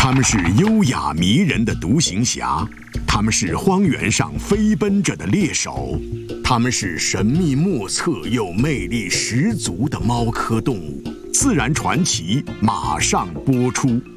它们是优雅迷人的独行侠，它们是荒原上飞奔着的猎手，它们是神秘莫测又魅力十足的猫科动物。自然传奇马上播出。